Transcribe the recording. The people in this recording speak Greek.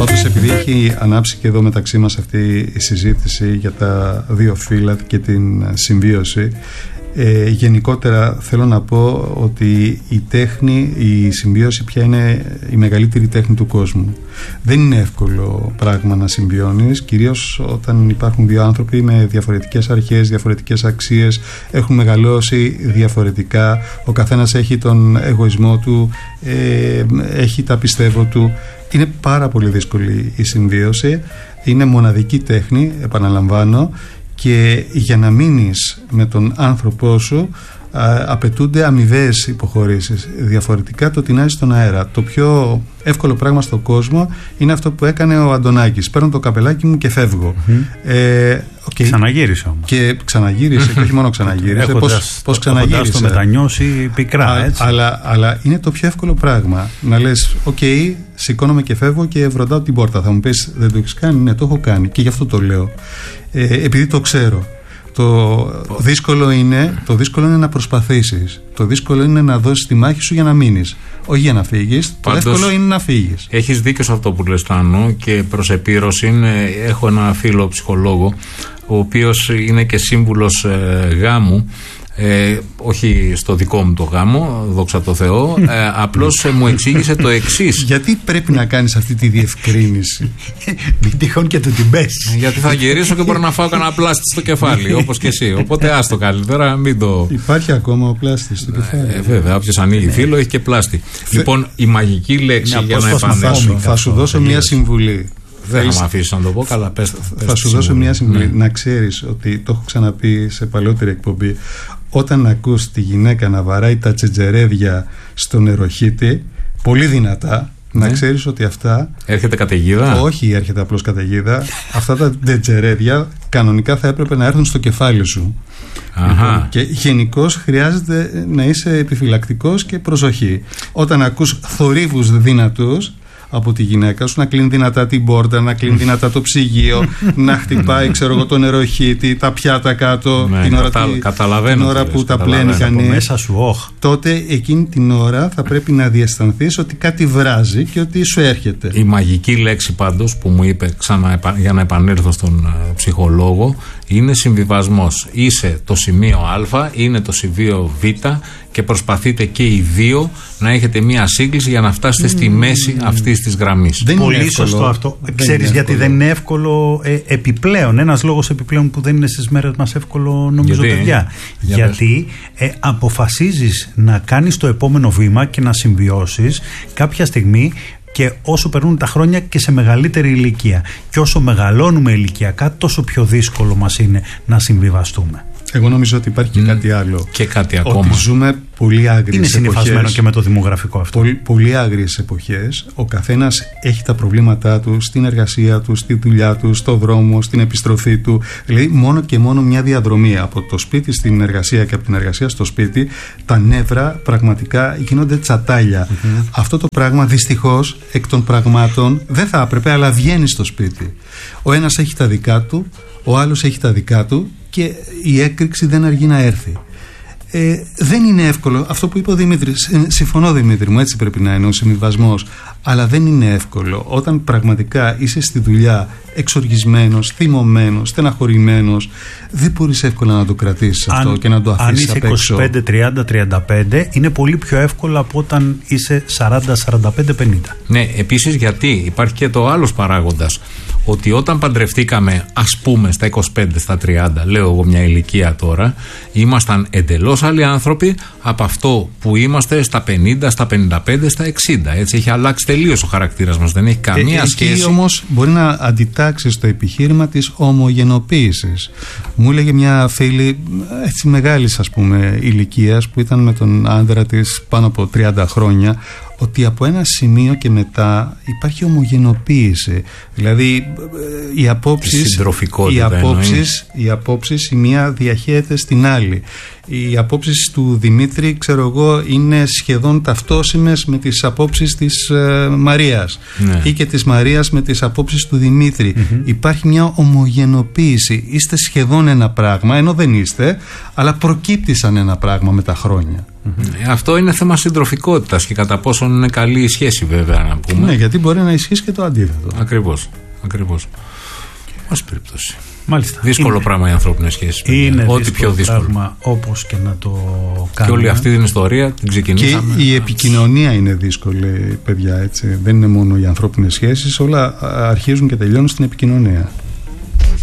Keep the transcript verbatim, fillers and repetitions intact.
Όντως, επειδή έχει ανάψει και εδώ μεταξύ μας αυτή η συζήτηση για τα δύο φύλλα και την συμβίωση, Ε, γενικότερα θέλω να πω ότι η τέχνη, η συμβίωση πια είναι η μεγαλύτερη τέχνη του κόσμου. Δεν είναι εύκολο πράγμα να συμβιώνεις, κυρίως όταν υπάρχουν δύο άνθρωποι με διαφορετικές αρχές, διαφορετικές αξίες, έχουν μεγαλώσει διαφορετικά, ο καθένας έχει τον εγωισμό του, ε, έχει τα πιστεύω του. Είναι πάρα πολύ δύσκολη η συμβίωση, είναι μοναδική τέχνη, επαναλαμβάνω, και για να μείνεις με τον άνθρωπό σου α, απαιτούνται αμοιβαίες υποχωρήσεις. Διαφορετικά το τεινάζει στον αέρα. Το πιο εύκολο πράγμα στον κόσμο είναι αυτό που έκανε ο Αντωνάκης. Παίρνω το καπελάκι μου και φεύγω. Mm-hmm. ε, okay. Ξαναγύρισε όμως. Και ξαναγύρισε και όχι μόνο ξαναγύρισε. Πώς, πώς ξαναγύρισε. Έχοντας το μετανιώσει πικρά, α, έτσι. Αλλά, αλλά είναι το πιο εύκολο πράγμα. Να λες, οκ, okay, σηκώνομαι και φεύγω και βροντάω την πόρτα. Θα μου πεις, δεν το έχεις κάνει? Ναι, το έχω κάνει και γι' αυτό το λέω. Ε, επειδή το ξέρω. Το δύσκολο, είναι, το δύσκολο είναι να προσπαθήσεις. Το δύσκολο είναι να δώσεις τη μάχη σου για να μείνεις, όχι για να φύγεις. Το εύκολο είναι να φύγεις. Έχεις δίκιο σε αυτό που λες, Τάνο, και προς επίρρωση έχω ένα φίλο ψυχολόγο, ο οποίος είναι και σύμβουλος ε, γάμου. Ε, όχι στο δικό μου το γάμο, δόξα τω Θεώ, ε, απλώς ε, μου εξήγησε το εξής. Γιατί πρέπει να κάνεις αυτή τη διευκρίνηση? Μην τυχόν και του την πέσει. Γιατί θα γυρίσω και μπορώ να φάω κανένα πλάστη στο κεφάλι, όπως και εσύ. Οπότε άστο καλύτερα, μην το. Υπάρχει ακόμα ο πλάστης στο κεφάλι. Ε, βέβαια, όποιος ανοίγει φύλλο έχει και πλάστη. Θε... Λοιπόν, η μαγική λέξη για να επανέλθω. Θα σου δώσω μια συμβουλή. Δεν θα με αφήσει να το πω, καλά, πες, πες θα σου δώσω συμβουλή. Μια συμβουλή. Ναι. Να ξέρεις ότι το έχω ξαναπεί σε παλαιότερη εκπομπή. Όταν ακούς τη γυναίκα να βαράει τα τσετζερέδια στο νεροχύτη πολύ δυνατά, ναι, να ξέρεις ότι αυτά... Έρχεται καταιγίδα? Όχι, έρχεται απλώς καταιγίδα. Αυτά τα τσετζερέδια κανονικά θα έπρεπε να έρθουν στο κεφάλι σου. Αχα. Και γενικώς χρειάζεται να είσαι επιφυλακτικός και προσοχή. Όταν ακούς θορύβους δυνατούς από τη γυναίκα σου, να κλείνει δυνατά την πόρτα, να κλείνει δυνατά το ψυγείο, να χτυπάει, ξέρω εγώ, το νεροχύτη, τα πιάτα κάτω, ναι, την ώρα, κατα... τη... την ώρα που τα πλένει κανείς, μέσα σου, oh. τότε εκείνη την ώρα θα πρέπει να διαισθανθείς ότι κάτι βράζει και ότι σου έρχεται. Η μαγική λέξη πάντως που μου είπε ξανά, για να επανέλθω στον uh, ψυχολόγο, είναι συμβιβασμός. Είσαι το σημείο Α, είναι το σημείο Β και προσπαθείτε και οι δύο να έχετε μία σύγκληση για να φτάσετε mm. στη μέση αυτής της γραμμής. Δεν Πολύ είναι σωστό αυτό. Δεν Ξέρεις γιατί δεν είναι εύκολο ε, επιπλέον. Ένας λόγος επιπλέον που δεν είναι στις μέρες μας εύκολο, νομίζω, γιατί, παιδιά. Για γιατί ε, αποφασίζεις να κάνεις το επόμενο βήμα και να συμβιώσεις κάποια στιγμή, και όσο περνούν τα χρόνια και σε μεγαλύτερη ηλικία. Και όσο μεγαλώνουμε ηλικιακά, τόσο πιο δύσκολο μας είναι να συμβιβαστούμε. Εγώ νομίζω ότι υπάρχει και mm. κάτι άλλο. Και κάτι ακόμα. Ότι ζούμε πολύ άγριες εποχές. Είναι συνυφασμένο και με το δημογραφικό αυτό. Πολύ, πολύ άγριες εποχές. Ο καθένας έχει τα προβλήματά του στην εργασία του, στη δουλειά του, στο δρόμο, στην επιστροφή του. Δηλαδή, μόνο και μόνο μια διαδρομή από το σπίτι στην εργασία και από την εργασία στο σπίτι, τα νεύρα πραγματικά γίνονται τσατάλια. Mm-hmm. Αυτό το πράγμα δυστυχώς εκ των πραγμάτων δεν θα έπρεπε, αλλά βγαίνει στο σπίτι. Ο ένας έχει τα δικά του, ο άλλος έχει τα δικά του, και η έκρηξη δεν αργεί να έρθει. Ε, δεν είναι εύκολο. Αυτό που είπε ο Δημήτρης, συμφωνώ, Δημήτρη μου, έτσι πρέπει να είναι ο συμβιβασμός, αλλά δεν είναι εύκολο. Όταν πραγματικά είσαι στη δουλειά εξοργισμένος, θυμωμένος, στεναχωρημένος, δεν μπορείς εύκολα να το κρατήσεις αυτό αν, και να το αφήσεις απ' έξω. Αν είσαι είκοσι πέντε, τριάντα, τριάντα πέντε, είναι πολύ πιο εύκολο από όταν είσαι σαράντα, σαράντα πέντε, πενήντα. Ναι, επίσης γιατί υπάρχει και το άλλος παράγοντας, ότι όταν παντρευτήκαμε, ας πούμε στα είκοσι πέντε, στα τριάντα, λέω εγώ μια ηλικία τώρα, ήμασταν εντελώς άλλοι άνθρωποι από αυτό που είμαστε στα πενήντα, στα πενήντα πέντε, στα εξήντα. Έτσι έχει αλλάξει τελείως ο χαρακτήρας μας, δεν έχει καμία ε, σχέση. Εκεί όμως μπορεί να αντιτάξει στο επιχείρημα της ομογενοποίησης. Μου έλεγε μια φίλη έτσι μεγάλης, ας πούμε, ηλικίας, που ήταν με τον άντρα της πάνω από τριάντα χρόνια, ότι από ένα σημείο και μετά υπάρχει ομογενοποίηση. Δηλαδή οι απόψεις, οι απόψεις, οι απόψεις η μία διαχέεται στην άλλη. Οι απόψεις του Δημήτρη, ξέρω εγώ, είναι σχεδόν ταυτόσιμες με τις απόψεις της ε, Μαρίας, ναι, ή και της Μαρίας με τις απόψεις του Δημήτρη. Mm-hmm. Υπάρχει μια ομογενοποίηση. Είστε σχεδόν ένα πράγμα, ενώ δεν είστε, αλλά προκύπτει σαν ένα πράγμα με τα χρόνια. Mm-hmm. Αυτό είναι θέμα συντροφικότητας και κατά πόσον είναι καλή η σχέση, βέβαια, να πούμε. Ναι, γιατί μπορεί να ισχύσει και το αντίθετο. Ακριβώς. Ακριβώς. Μας περίπτωση. Μάλιστα. Δύσκολο είναι. πράγμα οι ανθρώπινες σχέσεις. Είναι ό,τι πιο δύσκολο. Πράγμα, όπως και να το κάνουμε. Και όλη αυτή την ιστορία την ξεκινήσαμε. Και η επικοινωνία είναι δύσκολη, παιδιά. Έτσι. Δεν είναι μόνο οι ανθρώπινες σχέσεις, όλα αρχίζουν και τελειώνουν στην επικοινωνία.